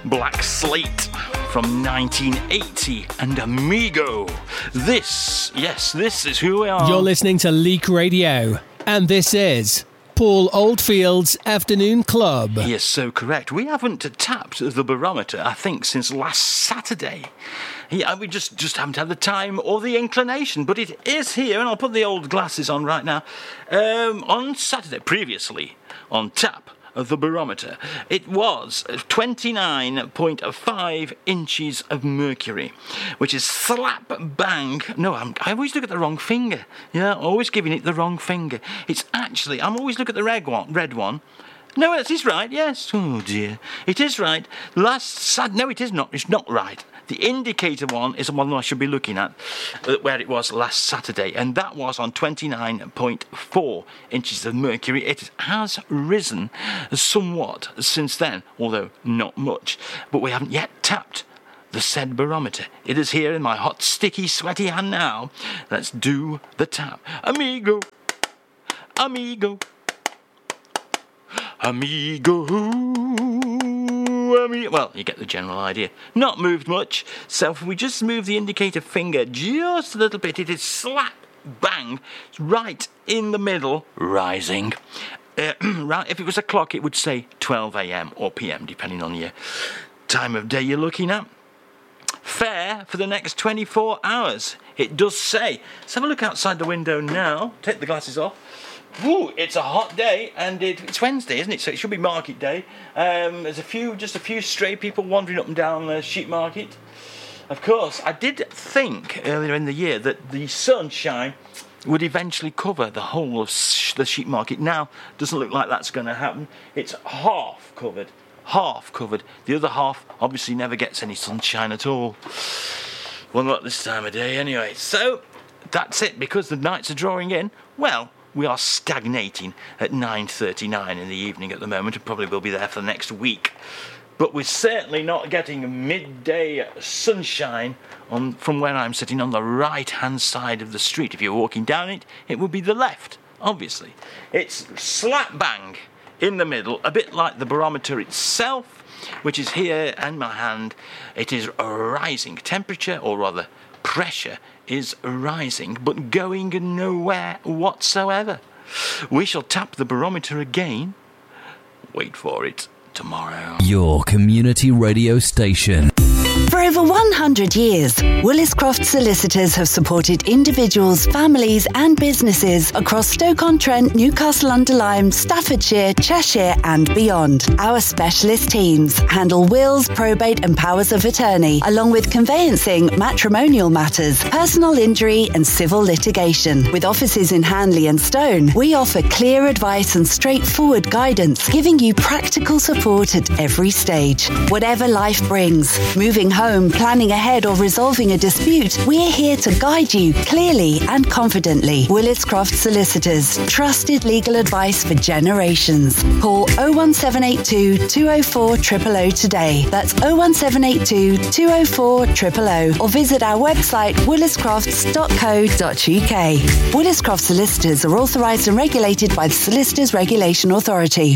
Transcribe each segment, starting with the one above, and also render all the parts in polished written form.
Black Slate from 1980 and Amigo. This is who we are. You're listening to Leak Radio, and this is Paul Oldfield's Afternoon Club. Yes, so correct. We haven't tapped the barometer, I think, since last Saturday. Yeah, we just haven't had the time or the inclination, but it is here, and I'll put the old glasses on right now. On Saturday, previously, on tap of the barometer, it was 29.5 inches of mercury, which is slap bang. No, I always look at the wrong finger. Yeah, always giving it the wrong finger. It's actually, I'm always looking at the red one. No, it is right, yes. Oh dear. It is right. No, it is not. It's not right. The indicator one is the one I should be looking at, where it was last Saturday, and that was on 29.4 inches of mercury. It has risen somewhat since then, although not much. But we haven't yet tapped the said barometer. It is here in my hot, sticky, sweaty hand now. Let's do the tap. Amigo, amigo, amigo. Well, you get the general idea. Not moved much. So if we just move the indicator finger just a little bit, it is slap bang right in the middle, rising. If it was a clock, it would say 12 a.m. or p.m. depending on your time of day you're looking at. Fair for the next 24 hours. It does say. Let's have a look outside the window now. Take the glasses off. Woo, it's a hot day, and it's Wednesday, isn't it? So it should be market day. There's just a few stray people wandering up and down the sheep market. Of course, I did think earlier in the year that the sunshine would eventually cover the whole of the sheep market. Now, doesn't look like that's going to happen. It's half covered. The other half obviously never gets any sunshine at all. Well, not this time of day anyway. So, that's it, because the nights are drawing in. Well, we are stagnating at 9:39 in the evening at the moment, and probably will be there for the next week. But we're certainly not getting midday sunshine from where I'm sitting on the right-hand side of the street. If you're walking down it, it would be the left, obviously. It's slap bang in the middle, a bit like the barometer itself, which is here in my hand. It is rising. Temperature, or rather pressure, is rising, but going nowhere whatsoever. We shall tap the barometer again. Wait for it. Tomorrow. Your community radio station. For over 100 years, Williscroft Solicitors have supported individuals, families and businesses across Stoke-on-Trent, Newcastle-under-Lyme, Staffordshire, Cheshire and beyond. Our specialist teams handle wills, probate and powers of attorney, along with conveyancing, matrimonial matters, personal injury and civil litigation. With offices in Hanley and Stone, we offer clear advice and straightforward guidance, giving you practical support at every stage. Whatever life brings, moving home, planning ahead or resolving a dispute, we're here to guide you clearly and confidently. Williscroft Solicitors, trusted legal advice for generations. Call 01782 204 000 today. That's 01782 204 000, or visit our website williscrofts.co.uk. Williscroft Solicitors are authorised and regulated by the Solicitors Regulation Authority.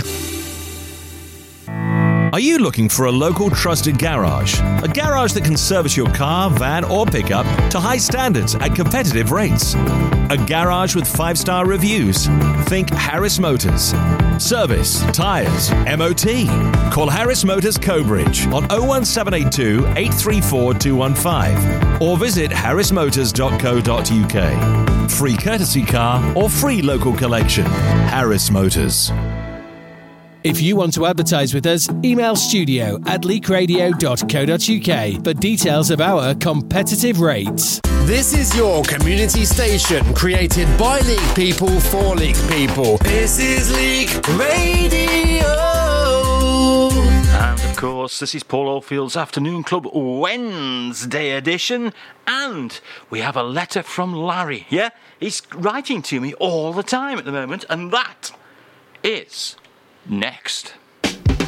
Are you looking for a local trusted garage? A garage that can service your car, van or pickup to high standards at competitive rates. A garage with 5-star reviews. Think Harris Motors. Service, tyres, MOT. Call Harris Motors Cobridge on 01782 834 215 or visit harrismotors.co.uk. Free courtesy car or free local collection. Harris Motors. If you want to advertise with us, email studio@leakradio.co.uk for details of our competitive rates. This is your community station, created by Leak people for Leak people. This is Leak Radio. And of course, this is Paul Oldfield's Afternoon Club Wednesday edition. And we have a letter from Larry. Yeah, he's writing to me all the time at the moment, and that is next.